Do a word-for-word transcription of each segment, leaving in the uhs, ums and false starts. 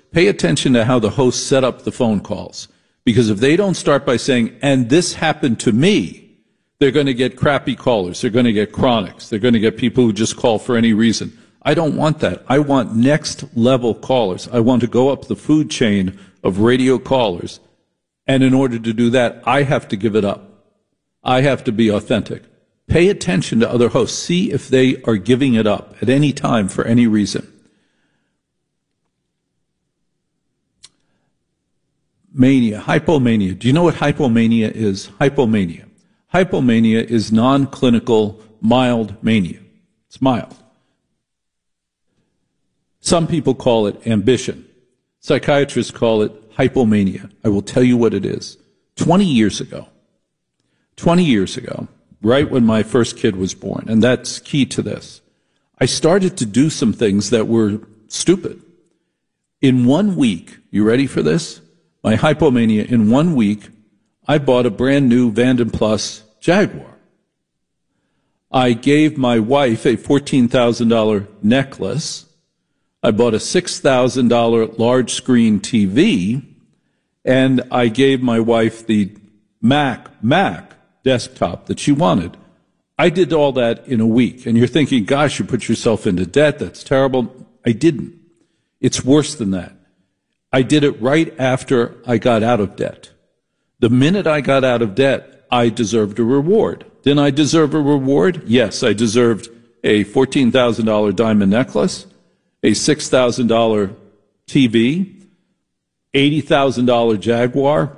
pay attention to how the hosts set up the phone calls. Because if they don't start by saying, and this happened to me, they're going to get crappy callers. They're going to get chronics. They're going to get people who just call for any reason. I don't want that. I want next level callers. I want to go up the food chain of radio callers. And in order to do that, I have to give it up. I have to be authentic. Pay attention to other hosts. See if they are giving it up at any time for any reason. Mania, hypomania. Do you know what hypomania is? Hypomania. Hypomania is non-clinical mild mania. It's mild. Some people call it ambition. Psychiatrists call it hypomania. I will tell you what it is. Twenty years ago, twenty years ago, right when my first kid was born, and that's key to this, I started to do some things that were stupid. In one week, you ready for this? My hypomania, in one week, I bought a brand new Vanden Plus Jaguar. I gave my wife a fourteen thousand dollars necklace. I bought a six thousand dollars large screen T V, and I gave my wife the Mac, Mac desktop that she wanted. I did all that in a week. And you're thinking, gosh, you put yourself into debt. That's terrible. I didn't. It's worse than that. I did it right after I got out of debt. The minute I got out of debt, I deserved a reward. Didn't I deserve a reward? Yes, I deserved a fourteen thousand dollars diamond necklace, a six thousand dollars T V, eighty thousand dollars Jaguar,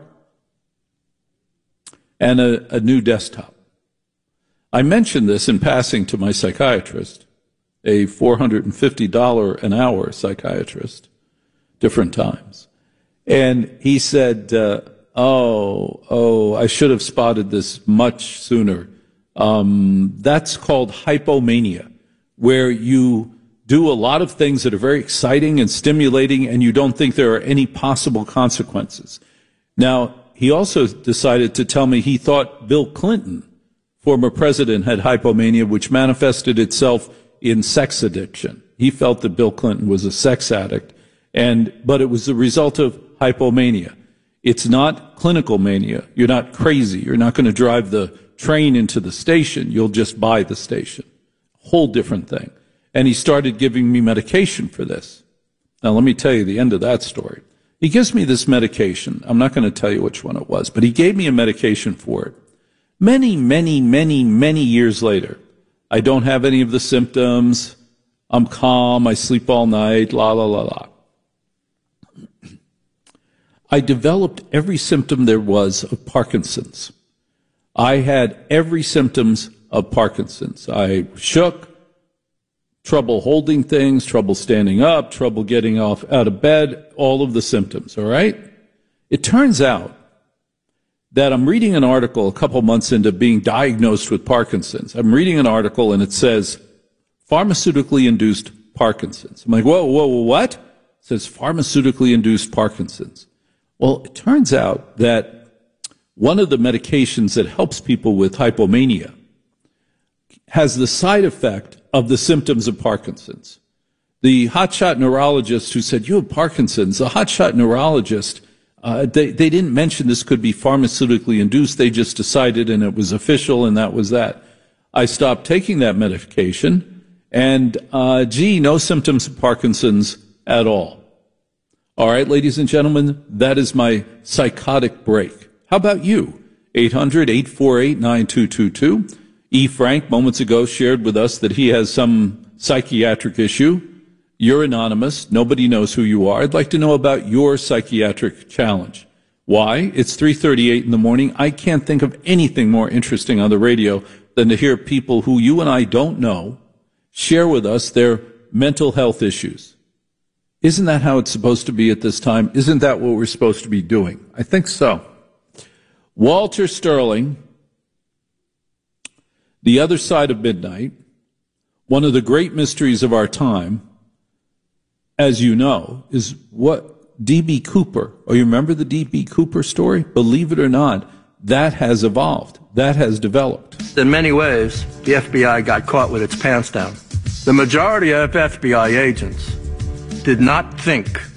and a, a new desktop. I mentioned this in passing to my psychiatrist, a four hundred fifty dollars an hour psychiatrist, different times. And he said, uh, oh, oh, I should have spotted this much sooner. Um, that's called hypomania, where you do a lot of things that are very exciting and stimulating, and you don't think there are any possible consequences. Now, he also decided to tell me he thought Bill Clinton, former president, had hypomania, which manifested itself in sex addiction. He felt that Bill Clinton was a sex addict, and but it was the result of hypomania. It's not clinical mania. You're not crazy. You're not going to drive the train into the station. You'll just buy the station. Whole different thing. And he started giving me medication for this. Now, let me tell you the end of that story. He gives me this medication. I'm not going to tell you which one it was, but he gave me a medication for it. Many, many, many, many years later, I don't have any of the symptoms. I'm calm. I sleep all night. La, la, la, la. I developed every symptom there was of Parkinson's. I had every symptoms of Parkinson's. I shook, trouble holding things, trouble standing up, trouble getting off out of bed, all of the symptoms, all right? It turns out that I'm reading an article a couple months into being diagnosed with Parkinson's. I'm reading an article and it says, pharmaceutically induced Parkinson's. I'm like, whoa, whoa, whoa, what? It says pharmaceutically induced Parkinson's. Well, it turns out that one of the medications that helps people with hypomania has the side effect of the symptoms of Parkinson's. The hotshot neurologist who said, you have Parkinson's, the hotshot neurologist, uh, they, they didn't mention this could be pharmaceutically induced. They just decided, and it was official, and that was that. I stopped taking that medication, and, uh, gee, no symptoms of Parkinson's at all. All right, ladies and gentlemen, that is my psychotic break. How about you? eight hundred, eight four eight, nine two two two. E. Frank, moments ago, shared with us that he has some psychiatric issue. You're anonymous. Nobody knows who you are. I'd like to know about your psychiatric challenge. Why? It's three thirty-eight in the morning. I can't think of anything more interesting on the radio than to hear people who you and I don't know share with us their mental health issues. Isn't that how it's supposed to be at this time? Isn't that what we're supposed to be doing? I think so. Walter Sterling, The Other Side of Midnight, one of the great mysteries of our time, as you know, is what D B. Cooper, oh, you remember the D B. Cooper story? Believe it or not, that has evolved. That has developed. In many ways, the F B I got caught with its pants down. The majority of F B I agents did not think